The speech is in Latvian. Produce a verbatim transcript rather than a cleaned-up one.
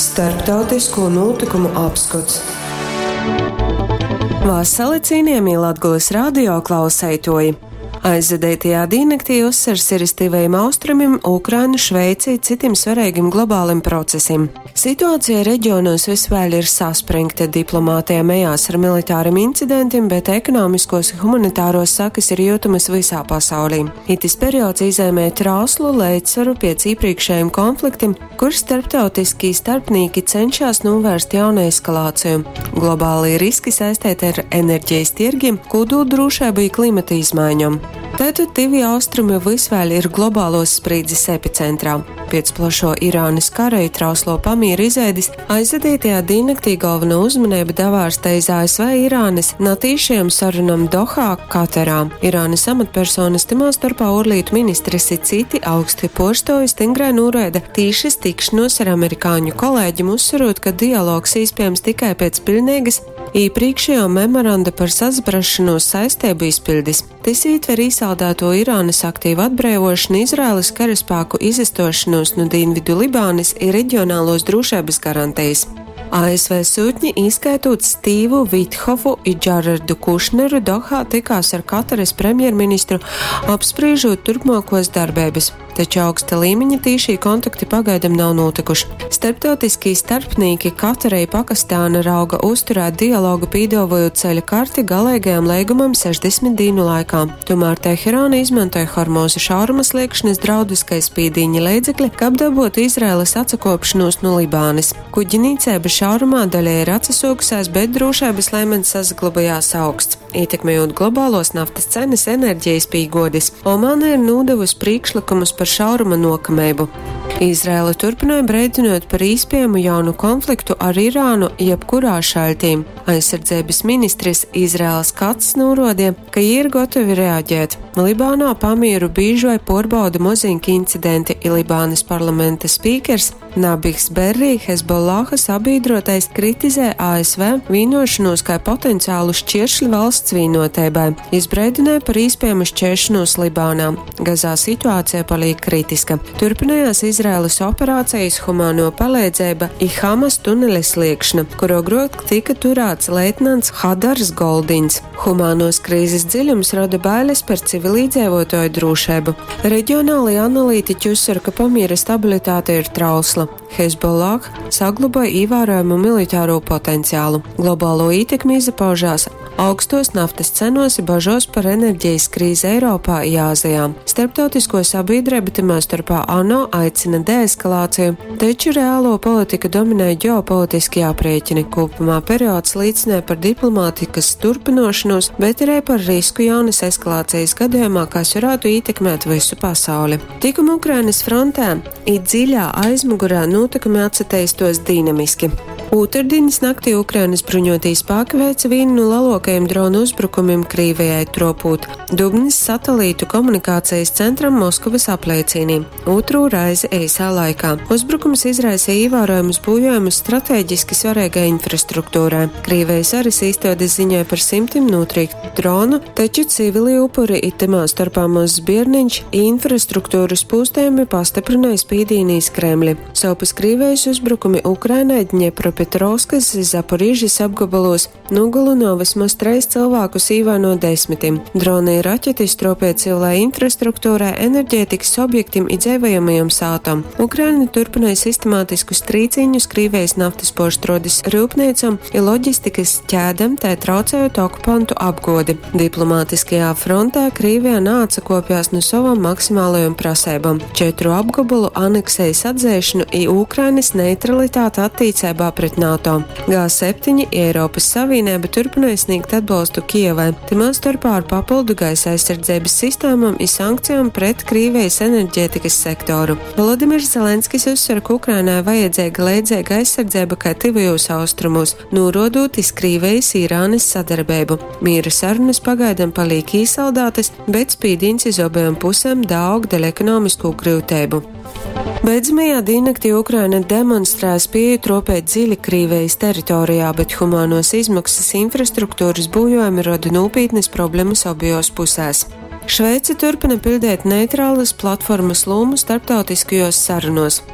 Starptautisko notikumu apskats. Vasali cienījamie Latgulis radio klausētoji. Aizvadētajā dīnaktī uzsvars ir uz tīvajiem austrumiem, Ukrainu, Šveici, citiem svarīgiem globāliem procesiem. Situācija reģionos visvēl ir saspringta, diplomātija ejās ar militāriem incidentiem, bet ekonomiskos humanitāros sakas ir jūtamas visā pasaulī. Itis periods izēmē trauslu līdzsvaru pēc iepriekšējiem konfliktiem, kur starptautiskie starpnieki cenšas novērst jaunu eskalāciju. Globālie riski saistīti ar enerģijas tirgiem, kodoldrošību un klimata izmaiņām. Tātad divi austrumi visvēl ir globālos sprīdzes epicentrā. Pēc plašo Irānas kara trauslo pamieru izveidis aizvadītajā dīnaktī galveno uzmanību devārsta iz A S V Irānas natīšajam sarunam Dohā, Katarā. Irānas amatpersonas timā starpā orlītu ministres ir citi augsti porstoji stingrai norēda tīšas tikšanos ar amerikāņu kolēģim, uzsverot, ka dialogs iespējams tikai pēc pilnīgas iepriekšējo memoranda par saprašanos saistību izpildis. Tas ietver īsaldēto Irānas aktīvu atbrīvošanu, Izraēlas karaspēku izestošanos no Dienvidu Libānas un reģionālos drošības garantijas. A S V sūtņi, izskaitot Stīvu Vithofu un Džarardu Kušneru, Dohā tikās ar Kataras premjerministru, apspriežot turpmākos darbības. Taču augsta līmeņa tīšī kontakti pagaidam nav notikuši. Starptautiskie starpnieki Katarai Pakistāna rauga uzturēt dialogu, pīdovojot ceļa karti galīgajam līgumam sešdesmit dienu laikā. Tomēr Teherāna izmantoja Hormūza šauruma sliekšņas draudiskais spīdīņa līdzekļi, kā apdabot Izraēlas atsakopšanos no Libānas. Kuģinīcēba šaurumā daļai ir atsasūkusies, bet drošības līmenis saglabājās augsts. Ietekmējot globālos naftas cenas, enerģijas pīgodis, Omāna ir nūdevusi priekšlikumus par šauruma nokamību. Izraēla turpināja brēdinot par iespējamu jaunu konfliktu ar Irānu jebkurā šaļtīm. Aizsardzības ministrs Izraēls Kats norādīja, ka ir gatavi reaģēt. Libānā pamieru bīžoja porbauda mozīņu incidenti, ir Libānas parlamenta spīkers Nabihs Berri, Hezbollah sabiedrotais, kritizē A S V vīnošanos kā potenciālu šķiršļu valsts vīnotībai. Izbrēdināja par iespējamu šķēršanos Libānā. Gazā situācija paliek kritiska. Turpinājās Izraēlas operācijas humāno palīdzība i Hamas tunelis liekšana, kuro grot tika turēts leitnants Hadars Goldiņs. Humānos krīzes dziļums rada bailes par civilīdzīvotāju drošību. Reģionāli analītiķi uzsver, ka pamiera stabilitāte ir trausla. Hezbollah saglabāja ievērojumu militāro potenciālu. Globālo ietekmi izpaužās augstos naftas cenos, bažos par enerģijas krīzi Eiropā un Āzijā. Starptautisko sabiedrību timā starpā ANO aicina deeskalāciju, taču reālo politiku dominē ģeopolitiskie aprēķini. Kopumā periods līdzinē par diplomātikas turpinošanos, bet arī par risku jaunas eskalācijas gadījumā, kas varētu ietekmēt visu pasauli. Tikuma Ukrainas frontē ir dziļā aizmugurā notikumi atsateistos dinamiski. Otrdienas naktī Ukrainas bruņotie spēki veica vienu no lielākajiem dronu uzbrukumiem Krievijai, tropot Dubnis satelītu komunikācijas centram Moskavas apliecīnī. Otro reizi īsā laikā. Uzbrukums izraisīja ievērojumus bojājumus strateģiski svarīgai infrastruktūrai. Krievijas aris īstenības ziņoja par simtiem notriektu dronu, taču civili upuri itimā starpā mazs bierniņš infrastruktūras pūstējumi pastiprināja spīdīnīs Kremli. Savpus Krievijas uzbrukumi Ukrainai Dņepropetrovskas, Zaporīžas apgabalos nogalināja vismaz treis cilvēkus, ievaino desmitiem. Droni ir raķetis tropē civilai infrastruktūrai, enerģētikas objektiem un dzīvojamajam sātam. Ukraina turpināja sistemātiskus trīcīņus Krievijas naftas poštrodes rūpniecam un loģistikas ķēdam, tā traucējot okupantu apgodi. Diplomātiskajā frontē Krievija neatsakopjās no savām maksimālajām prasībām - četru apgabalu aneksējas atzēšanu un Ukrainas neutralitāti attīcībā pret NATO. G septiņi Eiropas Savienība turpināja sniegt atbalstu Kijevai, timā starpā ar papildu gaisa aizsardzības sistēmām un sankcijām pret Krievijas enerģētikas sektoru. Volodimirs Zelenskis uzsver, ka Ukrainai vajadzīga līdzīga aizsardzība kā tivajos austrumos, norodot iz Krievijas Irānas sadarbību. Miera sarunas pagaidām paliek īsaldātas, bet spīdīns iz obējām pusēm daug dēļ ekonomisko grūtību. Beidzamajā dīnaktī Ukraina demonstrēja spēju tropēt dziļi Krievijas teritorijā, bet humānos izmaksas infrastruktūras bojājumi rada nopietnas problēmas abajos pusēs. Šveice turpina pildīt neitrālas platformas lomu starptautiskajos sarunos.